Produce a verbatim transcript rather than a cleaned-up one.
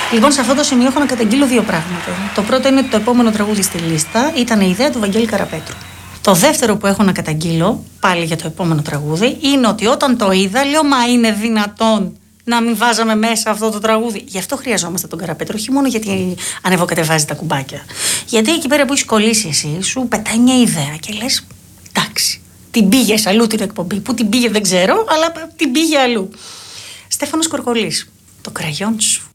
Λοιπόν, σε αυτό το σημείο έχω να καταγγείλω δύο πράγματα. Το πρώτο είναι ότι το επόμενο τραγούδι στη λίστα ήταν η ιδέα του Βαγγέλη Καραπέτρου. Το δεύτερο που έχω να καταγγείλω, πάλι για το επόμενο τραγούδι, είναι ότι όταν το είδα, λέω, μα είναι δυνατόν να μην βάζαμε μέσα αυτό το τραγούδι. Γι' αυτό χρειαζόμαστε τον Καραπέτρο, όχι μόνο γιατί ανεβοκατεβάζει τα κουμπάκια. Γιατί εκεί πέρα που έχει κολλήσει εσύ, σου πετάει μια ιδέα και λες, εντάξει, την πήγε αλλού την εκπομπή. Πού την πήγε δεν ξέρω, αλλά την πήγε αλλού. Στέφανος Κορκολής, το κραγιόν σου.